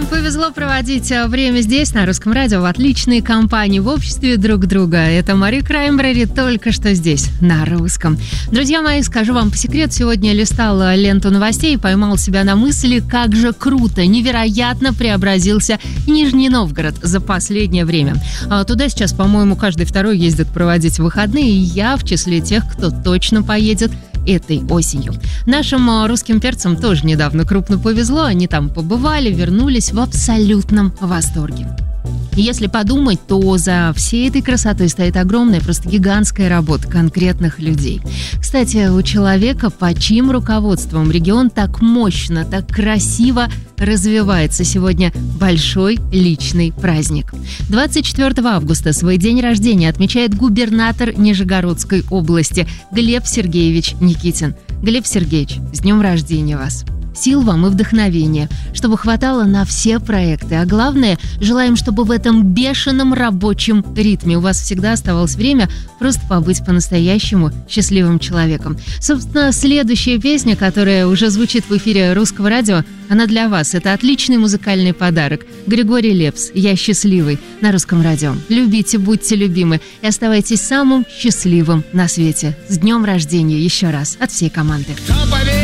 Нам повезло проводить время здесь, на Русском радио, в отличной компании, в обществе друг друга. Это Мари Краймбрери только что здесь, на русском. Друзья мои, скажу вам по секрету, сегодня листала ленту новостей и поймал себя на мысли, как же круто, невероятно преобразился Нижний Новгород за последнее время. Туда сейчас, по-моему, каждый второй ездит проводить выходные, и я в числе тех, кто точно поедет этой осенью. Нашим русским перцам тоже недавно крупно повезло. Они там побывали, вернулись в абсолютном восторге. Если подумать, то за всей этой красотой стоит огромная, просто гигантская работа конкретных людей. Кстати, у человека, под чьим руководством регион так мощно, так красиво развивается, сегодня большой личный праздник. 24 августа свой день рождения отмечает губернатор Нижегородской области Глеб Сергеевич Никитин. Глеб Сергеевич, с днем рождения вас! Сил вам и вдохновения, чтобы хватало на все проекты. А главное, желаем, чтобы в этом бешеном рабочем ритме у вас всегда оставалось время просто побыть по-настоящему счастливым человеком. Собственно, следующая песня, которая уже звучит в эфире Русского радио, она для вас. Это отличный музыкальный подарок. Григорий Лепс «Я счастливый» на Русском радио. Любите, будьте любимы и оставайтесь самым счастливым на свете. С днем рождения еще раз от всей команды.